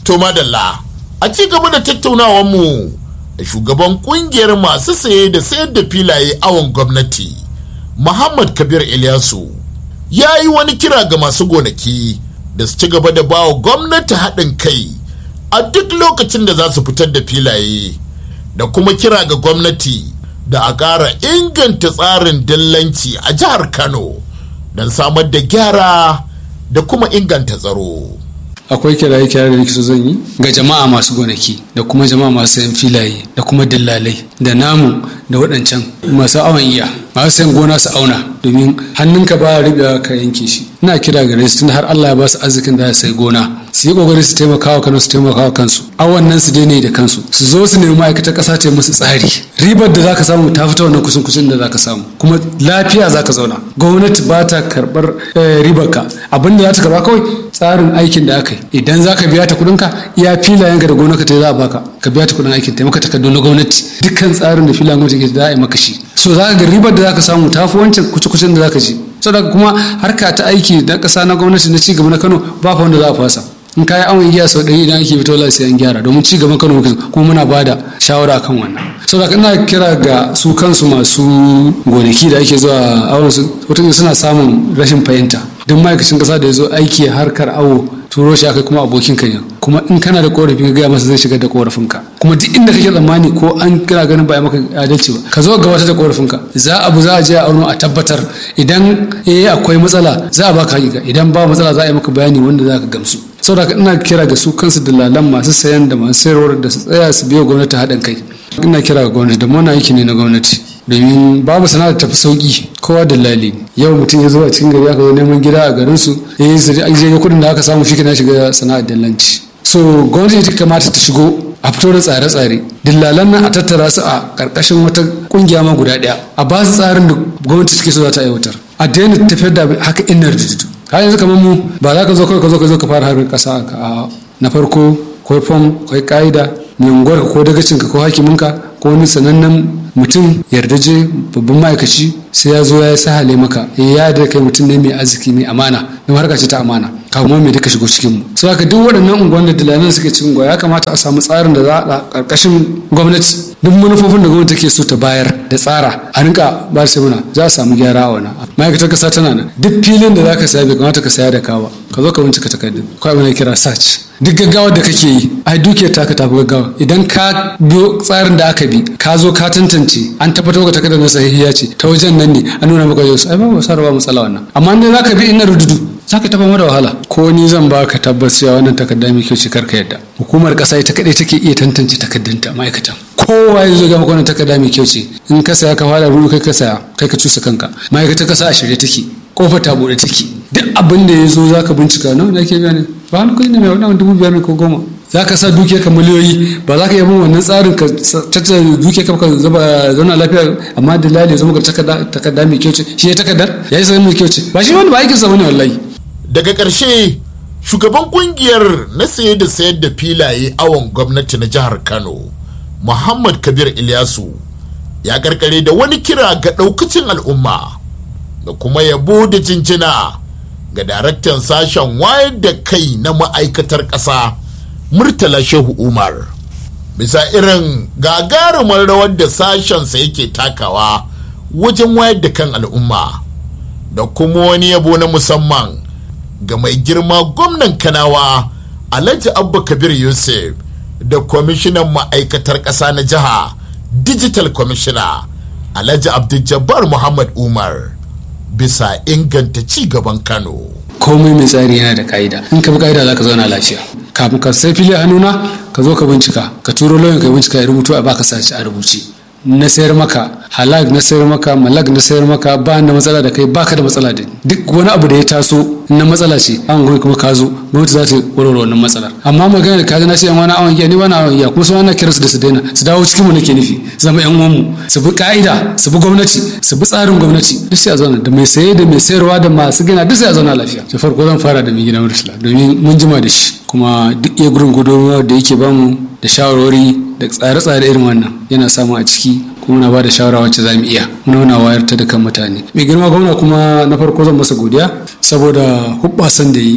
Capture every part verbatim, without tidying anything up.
To madalla, a ci gaba da tattaunawar mu da shugaban kungiyar masu saye da sayar da filaye awon gwamnati Muhammad Kabir Ilyasu ya yi wani kira ga masu gonaki da su ci gaba da bawa gwamnati haɗin kai a duk lokacin da za su fitar da filaye, da kuma kira ga gwamnati da a ƙara inganta tsarin dillanci a jihar Kano don samar da gyara da kuma inganta tsaro. Akwai kiraye kiraye da nake so zan yi ga jama'a masu gonaki da kuma jama'a masu sayan filaye da kuma dillalai da namu da waɗancan masu awon iya masu sayan gona su auna, domin hannunka ba ya riɓewa ka yanke shi. Ina kira gare su tunda har Allah ya ba su arzikin da su sai gona, su yi kokari su taimaka wa Kano, su taimaka wa kansu, awon nan su daina da kansu, su zo su nemi ma'aikatar ƙasa ta musu tsari. Ribar da zaka samu ta fita wannan kucin kucin da zaka samu, kuma lafiya zaka zauna. Gwamnati ba ta karɓar ribar ka, abin da za ta karɓa kawai tsarin aikin da aka yi. Idan zaka biya ta kuɗinka, iya filayenka da gonarka ta za a baka, ka biya ta kuɗin aikin, taimaka takardu na gwamnati. Dukkan tsarin da filayen gwamnati ke za a yi maka shi. So za ka ga ribar da zaka samu ta fi wancan kucin da zaka ji. Saboda kuma harka ta aiki na ƙasa na gwamnati na cigaba na Kano ba fa wanda za a fasa. In kayi awon giya sau ɗari idan ake fito sai an gyara, domin cigaban Kano kuma muna ba da shawara kan wannan. Saboda ina kira ga su kansu masu gonaki da ake zuwa awon su, wata suna samun rashin fahimta. Duk ma'aikacin ƙasa da ya zo aiki harkar awo turo shi akai kuma abokin ka ne, kuma in kana da korafi ka gaya masa zai shigar da korafinka. Kuma duk inda kake tsammani ko an kira ganin ba ya maka adalci ba, ka zo gabatar da korafinka. Za a bu za a je a auno a tabbatar, idan eh akwai matsala za a baka hakika, idan ba matsala za a yi maka bayani wanda za ka gamsu. Saboda ina kira ga su kansu dalalan masu sayan da masu sayarwar da su tsaya su biyo gwamnati haɗin kai. Ina kira ga gwamnati da mana aiki ne na gwamnati, domin babu sana'a tafi sauki, kowa dalali. Yau mutum ya zo a cikin gari aka zo neman gida a garin su, eh sai je kuɗin da aka samu shi kana shiga sana'ar dallanci. So gwamnati ta kamata ta shigo a fito da tsare-tsare, dillalan nan a tattara su a ƙarƙashin wata ƙungiya ma guda ɗaya, a ba su tsarin da gwamnati take so za ta aiwatar, a daina tafiyar da haka innar dijitu. Har yanzu kamar mu ba za ka zo kawai ka zo ka zo ka fara harkar ƙasa a na farko akwai fom, akwai ƙa'ida, mai unguwarka ko dagacinka ko hakiminka ko wani sanannen mutum yardaje babban ma'aikaci sai ya zo ya sahale maka ya yarda kai mutum ne mai arziki mai amana, mai harka ce ta amana, kuma mai duka shigo cikin mu. So haka duk waɗannan unguwan da dalalan suke cikin gwa ya kamata a samu tsarin da za a ƙarƙashin gwamnati, duk manufofin da gwamnati take so ta bayar da tsara a rinka ba sai muna za a samu gyara a wannan. Ma'aikatar ƙasa tana nan, duk filin da za ka saya bai kamata ka saya da kawa, ka zo ka bincika takardun, ko abin da kira search. Duk gaggawar da kake yi ai dukiyar taka tafi gaggawa, idan ka biyo tsarin da aka bi ka zo ka tantance an tabbatar ka takardar na sahihiya ce ta wajen nan ne an nuna maka yau ai ba ba sarwa matsala wannan. Amma in zaka bi ina rududu zaka tafa mada wahala. Ko ni zan baka tabbas cewa wannan takarda mai kyau ce karka yadda. Hukumar kasa ita kadai take iya tantance takardunta ma'aikatan. Kowa ya zo ga maka wannan takarda mai kyau ce, in ka saya ka fara rudu kai ka saya kai ka cusa kanka. Ma'aikatar kasa a shirye take, kofar ta bude take, duk abin da ya zo za ka bincika nawa da ake biya ne, ba wani kuɗi ne mai wannan dubu biyar ne ko goma. Za ka sa dukiyar ka miliyoyi, ba za ka yi bin wannan tsarin ka tattara dukiyar ka zaba zauna lafiya, amma dalali zama ka takarda mai kyau ce, shi ya takardar ya yi sanin mai kyau ce, ba shi wani ba aikinsa bane wallahi. Daga ƙarshe shugaban kungiyar na saye da sayar da filaye awon gwamnati na jihar Kano Muhammad Kabir Ilyasu ya karkare da wani kira ga ɗaukacin al'umma da kuma yabo da jinjina ga daraktan sashen wayar da kai na ma'aikatar ƙasa Murtala Shehu Umar bisa irin gagarumar rawar da sashensa yake takawa wajen wayar da kan al'umma, da kuma wani yabo na musamman ga mai girma gwamnan Kanawa Alhaji Abba Kabir Yusuf da kwamishinan ma'aikatar ƙasa na jiha Digital Commissioner Alhaji Abdul Jabbar Muhammad Umar bisa inganta ci gaban Kano. Komai mai tsari yana da ka'ida, in ka bi ka'ida za ka zauna lafiya. Kafin ka sai fili a hannuna ka zo ka bincika, ka turo lauyan ka bincika ya rubutu a baka sace a rubuce. Na sayar maka halak, na sayar maka malak, na sayar maka ba da matsala da kai, baka da matsala da duk wani abu da ya taso na matsala ce an goyi kuma ka zo gwamnati za ta warware wannan matsalar. Amma magana da kaji na ce yan wani awon giya ni wani awon giya kuma su wani kira su da su daina su dawo cikin mu nake nufi, zama yan uwan mu, su bi ka'ida, su bi gwamnati, su bi tsarin gwamnati, duk sai a zauna da mai saye da mai sayarwa da masu gina duk sai a zauna lafiya. Da farko zan fara da mai gina Murtala domin mun jima da shi, kuma duk iya gurin gudunmawa da yake bamu da shawarwari da tsare-tsare irin wannan yana samu a ciki, kuma muna ba da shawara wacce za mu iya, muna muna wayar ta da kan mutane. Mai girma gwamna kuma na farko zan masa godiya saboda hubbasan da yi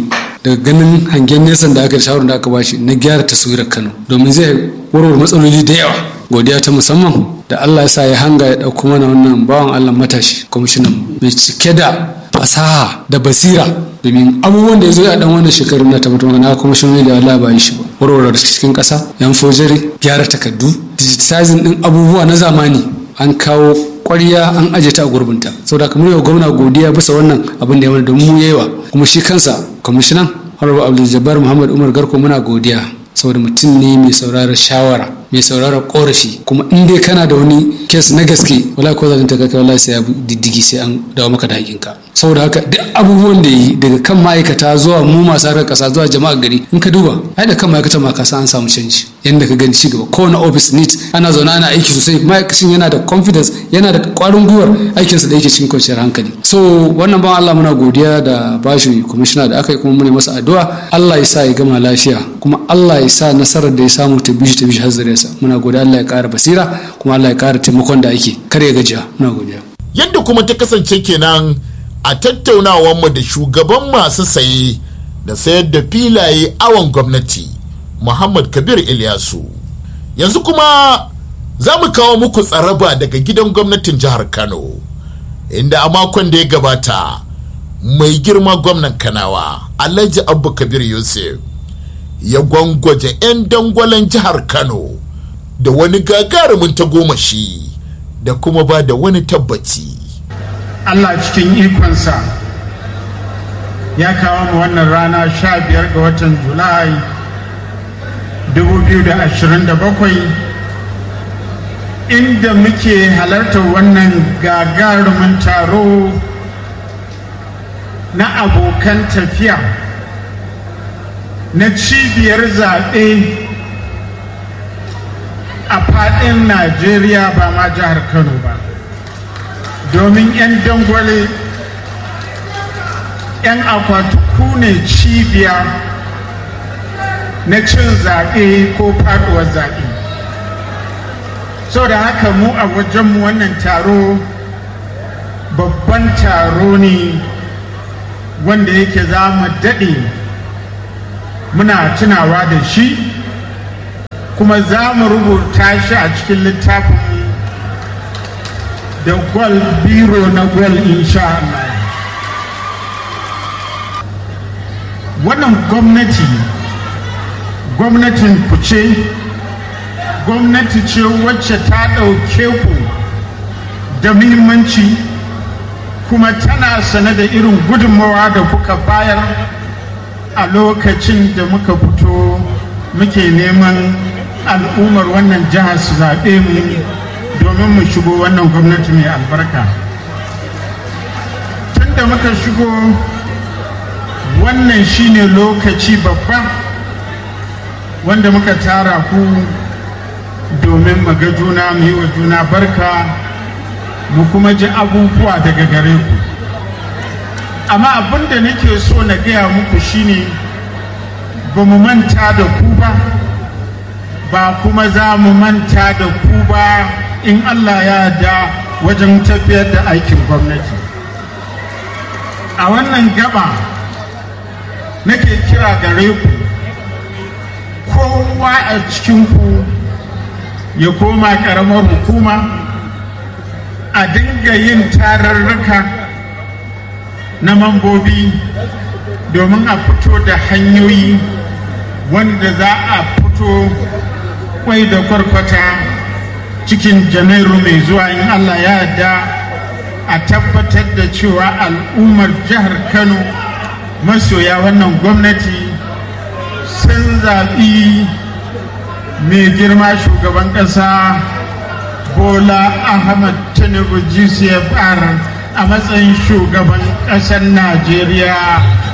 daga ganin hangen nesan da aka shawarar da aka bashi na gyara taswirar Kano domin zai warware matsaloli da yawa. Godiya ta musamman da Allah ya sa ya hanga ya ɗauko mana wannan bawan Allah matashi kwamishinan mai cike da fasaha da basira, domin abubuwan da ya zo a dan wannan shekarun na tabbatar na kwamishinoni da Allah ba yi shi ba. Warware cikin ƙasa, yan fojere, gyara takardu, digitizing din abubuwa na zamani, an kawo ƙwarya an aje ta a gurbinta. Saboda kamar yau gwamna godiya bisa wannan abin da ya mana domin mu yawa, kuma shi kansa kwamishinan Honorable Abdul Jabbar Muhammad Umar Garko muna godiya saboda mutum ne mai sauraron shawara, mai sauraron korafi, kuma in dai kana da wani kes na gaske wala ko zan ta kai wallahi sai ya diddigi sai an dawo maka da hakinka. Saboda haka duk abubuwan da yi daga kan ma'aikata zuwa mu masu harkar kasa zuwa jama'a gari, in ka duba ai da kan ma'aikata ma ka san an samu canji yanda ka gani cigaba. Kowane office neat ana zaune ana aiki sosai, ma'aikacin yana da confidence, yana da kwarin gwiwar aikinsa da yake cikin kwanciyar hankali. So wannan ban Allah muna godiya da bashi commissioner da aka yi, kuma muna masa addu'a Allah ya sa ya gama lafiya, kuma Allah ya sa nasarar da ya samu ta bishi ta bishi har zariyarsa. Muna godiya Allah ya ƙara basira, kuma Allah ya ƙara taimakon da ake kar ya gajiya. Muna godiya. Yadda kuma ta kasance kenan a tattaunawar mu da shugaban masu saye da sayar da filaye awon gwamnati Muhammad Kabir Ilyasu. Yanzu kuma za mu kawo muku tsaraba daga gidan gwamnatin jihar Kano, inda a makon da ya gabata mai girma gwamnan Kanawa Alhaji Abba Kabir Yusuf ya gwangwaje 'yan dangwalen jihar Kano da wani gagarumin tagomashi da kuma ba da wani tabbaci. Allah cikin ikonsa ya kawo mu wannan rana sha biyar ga watan Julai dubu biyu da ashirin da bakwai, inda muke halartar wannan gagarumin taro na abokan tafiya na cibiyar zaɓe a faɗin Najeriya ba ma jihar Kano ba, domin 'yan dangwale 'yan akwatuku ne cibiya na cin zaɓe ko faɗuwar zaɓe. Sau da haka mu a wajenmu wannan taro babban taro ne wanda yake za mu daɗe muna tunawa da shi, kuma za mu rubuta shi a cikin littafin da gwal, biro na gwal insha Allah. Wannan gwamnati gwamnatin ku ce, gwamnati ce wacce ta ɗauke ku da muhimmanci, kuma tana sane da irin gudunmawa da kuka bayar a lokacin da muka fito muke neman al'ummar wannan jihar su zaɓe mu domin mu shigo wannan gwamnati mai albarka. Tun da muka shigo wannan shine lokaci babba wanda muka tara ku domin mu ga juna, mu yi wa juna barka, mu kuma ji abubuwa daga gare ku. Amma abin da nake so na gaya muku shine ba mu manta da ku ba, ba kuma za mu manta da ku ba in Allah ya yarda wajen tafiyar da aikin gwamnati. A wannan gaba nake kira gare ku, kowa a cikinku ya koma ƙaramar hukuma, a dinga yin tararraka na mambobi domin a fito da hanyoyi wanda za a fito kwai da kwarkwata cikin janairu mai zuwa in Allah ya yarda, a tabbatar da cewa al'ummar jihar Kano masoya wannan gwamnati sun zaɓi mai girma shugaban ƙasa Bola Ahmad Tinubu G C F R a matsayin shugaban ƙasar Najeriya